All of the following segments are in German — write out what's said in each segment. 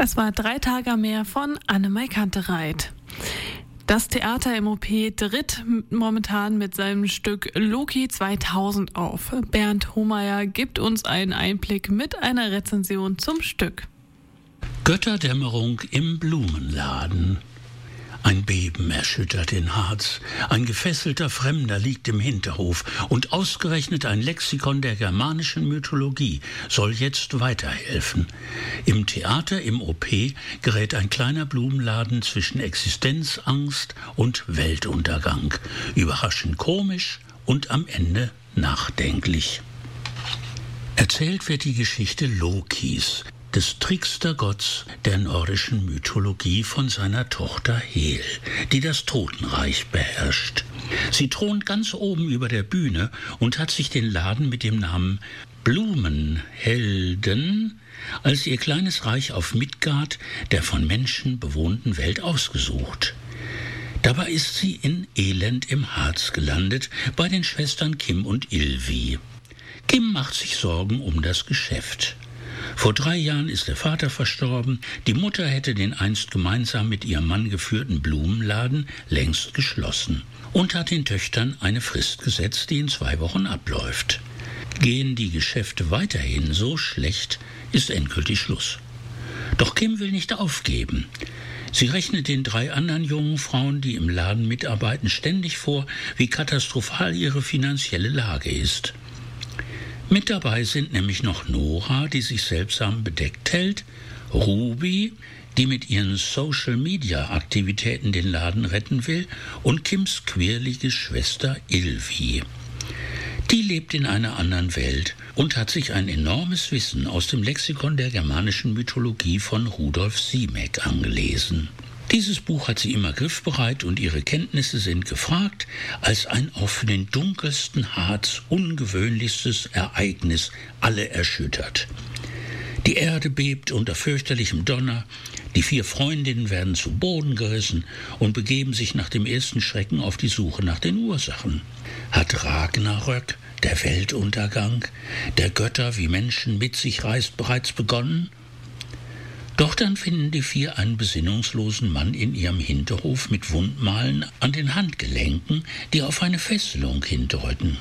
Es war 3 Tage am Meer von Annemai Kantereit. Das Theater im OP tritt momentan mit seinem Stück Loki 2000 auf. Bernd Hohmeier gibt uns einen Einblick mit einer Rezension zum Stück. Götterdämmerung im Blumenladen. Ein Beben erschüttert den Harz. Ein gefesselter Fremder liegt im Hinterhof und ausgerechnet ein Lexikon der germanischen Mythologie soll jetzt weiterhelfen. Im Theater im OP gerät ein kleiner Blumenladen zwischen Existenzangst und Weltuntergang. Überraschend komisch und am Ende nachdenklich. Erzählt wird die Geschichte Lokis, des Trickstergotts der nordischen Mythologie, von seiner Tochter Hel, die das Totenreich beherrscht. Sie thront ganz oben über der Bühne und hat sich den Laden mit dem Namen Blumenhelden als ihr kleines Reich auf Midgard, der von Menschen bewohnten Welt, ausgesucht. Dabei ist sie in Elend im Harz gelandet, bei den Schwestern Kim und Ylvi. Kim macht sich Sorgen um das Geschäft. Vor 3 Jahren ist der Vater verstorben, die Mutter hätte den einst gemeinsam mit ihrem Mann geführten Blumenladen längst geschlossen und hat den Töchtern eine Frist gesetzt, die in 2 Wochen abläuft. Gehen die Geschäfte weiterhin so schlecht, ist endgültig Schluss. Doch Kim will nicht aufgeben. Sie rechnet den 3 anderen jungen Frauen, die im Laden mitarbeiten, ständig vor, wie katastrophal ihre finanzielle Lage ist. Mit dabei sind nämlich noch Nora, die sich seltsam bedeckt hält, Ruby, die mit ihren Social-Media-Aktivitäten den Laden retten will, und Kims quirlige Schwester Ylvi. Die lebt in einer anderen Welt und hat sich ein enormes Wissen aus dem Lexikon der germanischen Mythologie von Rudolf Simek angelesen. Dieses Buch hat sie immer griffbereit und ihre Kenntnisse sind gefragt, als ein auch für den dunkelsten Harz ungewöhnlichstes Ereignis alle erschüttert. Die Erde bebt unter fürchterlichem Donner, die 4 Freundinnen werden zu Boden gerissen und begeben sich nach dem ersten Schrecken auf die Suche nach den Ursachen. Hat Ragnarök, der Weltuntergang, der Götter wie Menschen mit sich reißt, bereits begonnen? Doch dann finden die 4 einen besinnungslosen Mann in ihrem Hinterhof mit Wundmalen an den Handgelenken, die auf eine Fesselung hindeuten.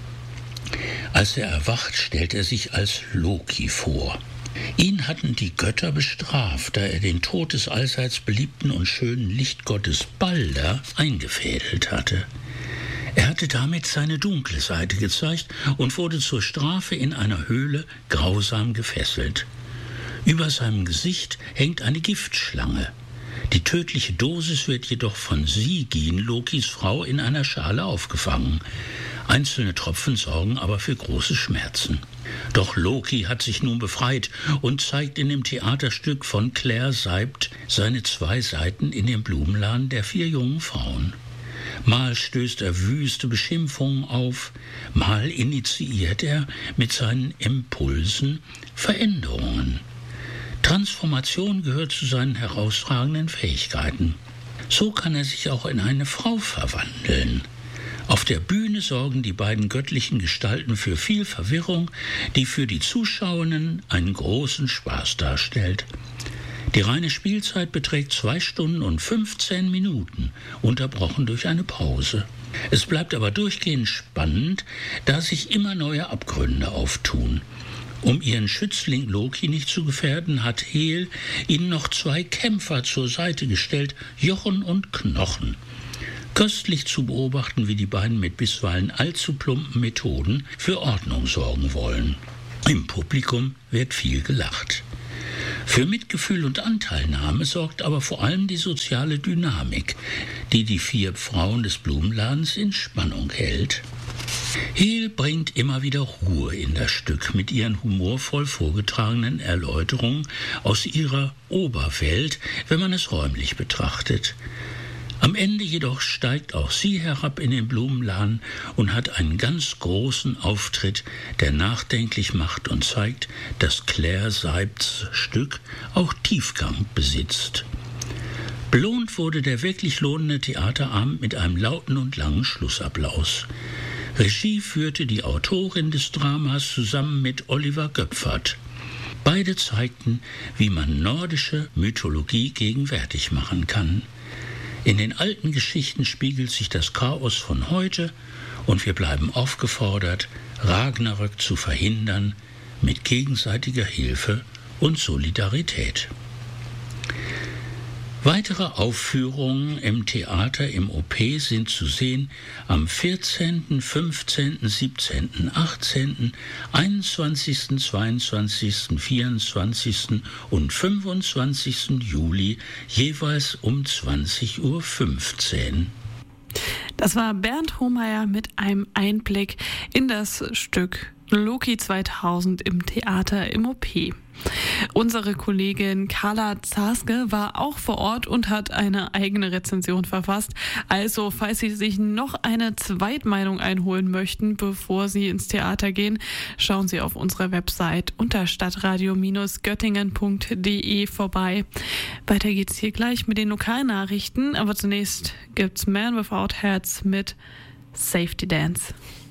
Als er erwacht, stellt er sich als Loki vor. Ihn hatten die Götter bestraft, da er den Tod des allseits beliebten und schönen Lichtgottes Balder eingefädelt hatte. Er hatte damit seine dunkle Seite gezeigt und wurde zur Strafe in einer Höhle grausam gefesselt. Über seinem Gesicht hängt eine Giftschlange. Die tödliche Dosis wird jedoch von Sigyn, Lokis Frau, in einer Schale aufgefangen. Einzelne Tropfen sorgen aber für große Schmerzen. Doch Loki hat sich nun befreit und zeigt in dem Theaterstück von Claire Seibt seine 2 Seiten in dem Blumenladen der 4 jungen Frauen. Mal stößt er wüste Beschimpfungen auf, mal initiiert er mit seinen Impulsen Veränderungen. Transformation gehört zu seinen herausragenden Fähigkeiten. So kann er sich auch in eine Frau verwandeln. Auf der Bühne sorgen die beiden göttlichen Gestalten für viel Verwirrung, die für die Zuschauerinnen einen großen Spaß darstellt. Die reine Spielzeit beträgt 2 Stunden und 15 Minuten, unterbrochen durch eine Pause. Es bleibt aber durchgehend spannend, da sich immer neue Abgründe auftun. Um ihren Schützling Loki nicht zu gefährden, hat Hel ihnen noch 2 Kämpfer zur Seite gestellt, Jochen und Knochen. Köstlich zu beobachten, wie die beiden mit bisweilen allzu plumpen Methoden für Ordnung sorgen wollen. Im Publikum wird viel gelacht. Für Mitgefühl und Anteilnahme sorgt aber vor allem die soziale Dynamik, die die 4 Frauen des Blumenladens in Spannung hält. Hel bringt immer wieder Ruhe in das Stück mit ihren humorvoll vorgetragenen Erläuterungen aus ihrer Oberwelt, wenn man es räumlich betrachtet. Am Ende jedoch steigt auch sie herab in den Blumenladen und hat einen ganz großen Auftritt, der nachdenklich macht und zeigt, dass Claire Seibts Stück auch Tiefgang besitzt. Belohnt wurde der wirklich lohnende Theaterabend mit einem lauten und langen Schlussapplaus. Regie führte die Autorin des Dramas zusammen mit Oliver Göpfert. Beide zeigten, wie man nordische Mythologie gegenwärtig machen kann. In den alten Geschichten spiegelt sich das Chaos von heute und wir bleiben aufgefordert, Ragnarök zu verhindern mit gegenseitiger Hilfe und Solidarität. Weitere Aufführungen im Theater im OP sind zu sehen am 14., 15., 17., 18., 21., 22., 24. und 25. Juli jeweils um 20:15 Uhr. Das war Bernd Hohmeier mit einem Einblick in das Stück Loki 2000 im Theater im OP. Unsere Kollegin Carla Zaske war auch vor Ort und hat eine eigene Rezension verfasst. Also, falls Sie sich noch eine Zweitmeinung einholen möchten, bevor Sie ins Theater gehen, schauen Sie auf unserer Website unter stadtradio-göttingen.de vorbei. Weiter geht's hier gleich mit den Lokalnachrichten, aber zunächst gibt's Man Without Hats mit Safety Dance.